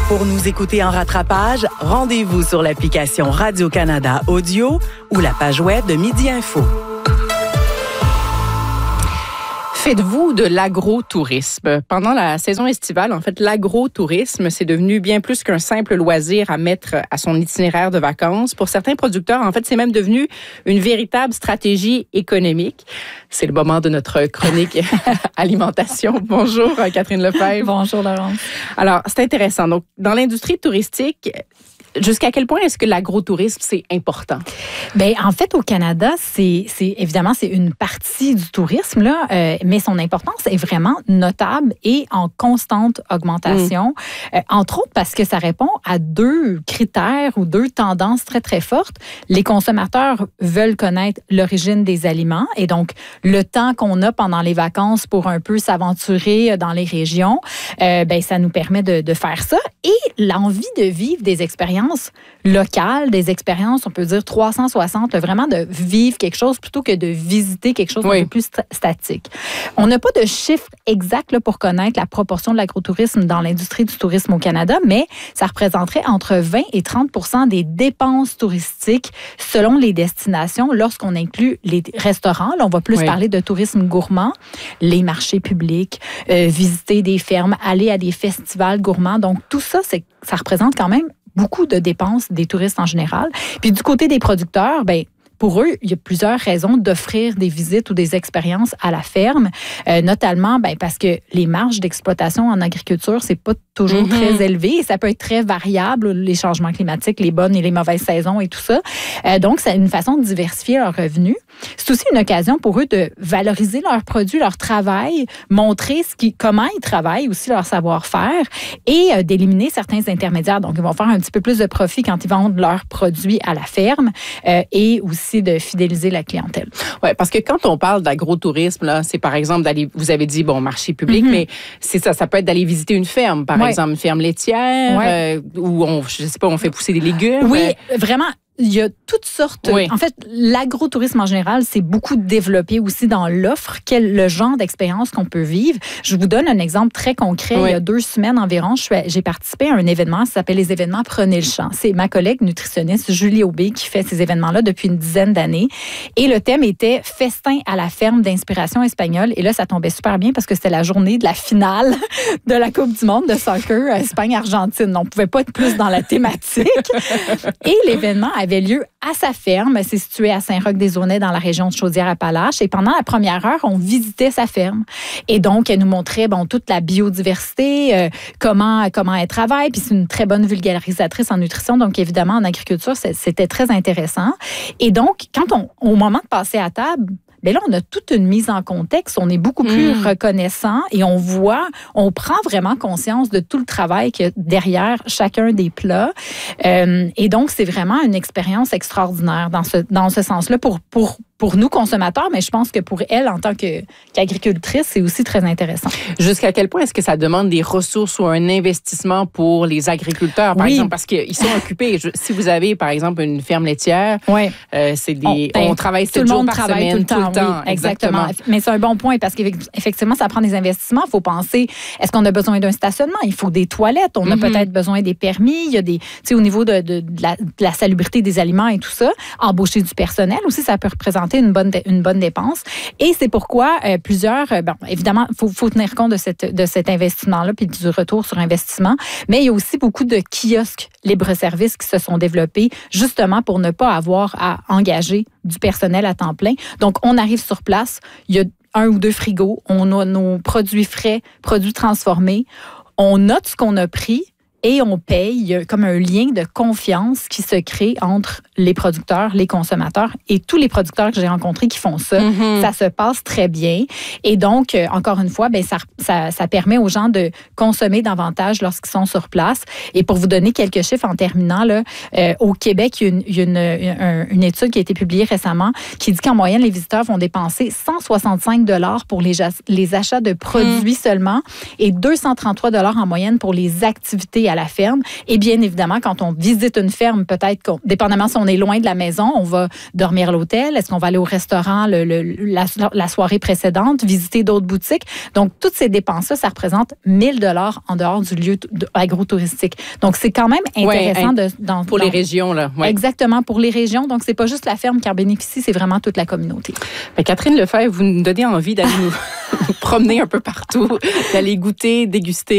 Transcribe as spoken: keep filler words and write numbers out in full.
Pour nous écouter en rattrapage, rendez-vous sur l'application Radio-Canada Audio ou la page web de Midi Info. Faites-vous de l'agro-tourisme? Pendant la saison estivale, en fait, l'agro-tourisme, c'est devenu bien plus qu'un simple loisir à mettre à son itinéraire de vacances. Pour certains producteurs, en fait, c'est même devenu une véritable stratégie économique. C'est le moment de notre chronique alimentation. Bonjour, Catherine Lefebvre. Bonjour, Laurence. Alors, c'est intéressant. Donc, dans l'industrie touristique, jusqu'à quel point est-ce que l'agro-tourisme, c'est important? Bien, en fait, au Canada, c'est, c'est évidemment, c'est une partie du tourisme, là, euh, mais son importance est vraiment notable et en constante augmentation. Mmh. Euh, entre autres parce que ça répond à deux critères ou deux tendances très, très fortes. Les consommateurs veulent connaître l'origine des aliments et donc le temps qu'on a pendant les vacances pour un peu s'aventurer dans les régions, euh, bien, ça nous permet de, de faire ça. Et l'envie de vivre des expériences locales, des expériences, on peut dire trois cent soixante, vraiment de vivre quelque chose plutôt que de visiter quelque chose oui. un peu plus st- statique. On n'a pas de chiffre exact là, pour connaître la proportion de l'agrotourisme dans l'industrie du tourisme au Canada, mais ça représenterait entre vingt et trente pour cent des dépenses touristiques selon les destinations lorsqu'on inclut les restaurants. Là, on va plus oui. parler de tourisme gourmand, les marchés publics, euh, visiter des fermes, aller à des festivals gourmands. Donc, tout ça, c'est, ça représente quand même beaucoup de dépenses des touristes en général. Puis du côté des producteurs, ben pour eux, il y a plusieurs raisons d'offrir des visites ou des expériences à la ferme, euh, notamment ben, parce que les marges d'exploitation en agriculture, c'est pas toujours mm-hmm. très élevé et ça peut être très variable, les changements climatiques, les bonnes et les mauvaises saisons et tout ça. Euh, donc, c'est une façon de diversifier leurs revenus. C'est aussi une occasion pour eux de valoriser leurs produits, leur travail, montrer ce qui, comment ils travaillent, aussi leur savoir-faire et euh, d'éliminer certains intermédiaires. Donc, ils vont faire un petit peu plus de profit quand ils vendent leurs produits à la ferme euh, et aussi de fidéliser la clientèle. Oui, parce que quand on parle d'agro-tourisme, là, c'est par exemple d'aller, vous avez dit, bon, marché public, mm-hmm. mais c'est ça, ça peut être d'aller visiter une ferme, par ouais. exemple, une ferme laitière, ouais. euh, où on, je sais pas, on fait pousser des légumes. Oui, euh, vraiment. Il y a toutes sortes. Oui. En fait, l'agrotourisme en général, c'est beaucoup développé aussi dans l'offre, quel le genre d'expérience qu'on peut vivre. Je vous donne un exemple très concret. Oui. Il y a deux semaines environ, je suis, j'ai participé à un événement qui s'appelle les événements Prenez le champ. C'est ma collègue nutritionniste Julie Aubé qui fait ces événements-là depuis une dizaine d'années. Et le thème était festin à la ferme d'inspiration espagnole. Et là, ça tombait super bien parce que c'était la journée de la finale de la Coupe du monde de soccer Espagne-Argentine. On ne pouvait pas être plus dans la thématique. Et l'événement avait avait lieu à sa ferme. C'est situé à Saint-Roch-des-Aunais dans la région de Chaudière-Appalaches. Et pendant la première heure, on visitait sa ferme. Et donc, elle nous montrait bon, toute la biodiversité, euh, comment, comment elle travaille. Puis c'est une très bonne vulgarisatrice en nutrition. Donc, évidemment, en agriculture, c'était très intéressant. Et donc, quand on, au moment de passer à table, bien là, on a toute une mise en contexte. On est beaucoup plus mmh. reconnaissant et on voit, on prend vraiment conscience de tout le travail qu'il y a derrière chacun des plats. Euh, et donc, c'est vraiment une expérience extraordinaire dans ce, dans ce sens-là pour, pour, pour nous consommateurs, mais je pense que pour elle, en tant que, qu'agricultrice, c'est aussi très intéressant. Jusqu'à quel point est-ce que ça demande des ressources ou un investissement pour les agriculteurs, par oui. exemple, parce qu'ils sont occupés. Je, si vous avez, par exemple, une ferme laitière, ouais. euh, c'est des, on, ben, on travaille sept jours par semaine, tout le temps. Tout le temps oui, exactement. exactement. Mais c'est un bon point parce qu'effectivement, ça prend des investissements. Il faut penser, est-ce qu'on a besoin d'un stationnement? Il faut des toilettes. On mm-hmm. a peut-être besoin des permis. Il y a des, tu sais, au niveau de, de, de, la, de la salubrité des aliments et tout ça. Embaucher du personnel aussi, ça peut représenter une bonne, une bonne dépense. Et c'est pourquoi euh, plusieurs, euh, bon, évidemment, il faut, faut tenir compte de, cette, de cet investissement-là puis du retour sur investissement. Mais il y a aussi beaucoup de kiosques libre-service qui se sont développés justement pour ne pas avoir à engager du personnel à temps plein. Donc, on arrive sur place, il y a un ou deux frigos, on a nos produits frais, produits transformés, on note ce qu'on a pris et on paye. Il y a comme un lien de confiance qui se crée entre les producteurs, les consommateurs et tous les producteurs que j'ai rencontrés qui font ça. Mm-hmm. Ça se passe très bien. Et donc, euh, encore une fois, ben, ça, ça, ça permet aux gens de consommer davantage lorsqu'ils sont sur place. Et pour vous donner quelques chiffres en terminant, là, euh, au Québec, il y a, une, il y a une, une, une étude qui a été publiée récemment qui dit qu'en moyenne, les visiteurs vont dépenser cent soixante-cinq dollars pour les, les achats de produits mm. seulement et deux cent trente-trois dollars en moyenne pour les activités à la ferme. Et bien évidemment, quand on visite une ferme, peut-être, qu'on, dépendamment si on est loin de la maison, on va dormir à l'hôtel. Est-ce qu'on va aller au restaurant le, le, la, la soirée précédente, visiter d'autres boutiques? Donc, toutes ces dépenses-là, ça représente mille dollars en dehors du lieu agro-touristique. Donc, c'est quand même intéressant ouais, de... Dans, pour dans, les régions, là. Ouais. Exactement, pour les régions. Donc, c'est pas juste la ferme qui en bénéficie, c'est vraiment toute la communauté. Mais Catherine Lefebvre, vous nous donnez envie d'aller nous, nous promener un peu partout, d'aller goûter, déguster